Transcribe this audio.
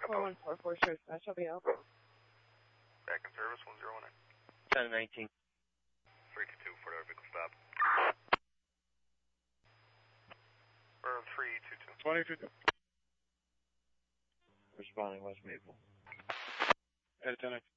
4144 Sheriff Dispatch, I'll be out. Back in service, 1019. 1019. 322, Fort Hood, vehicle stop. Or 322. 2022. Responding West Maple. At 1019.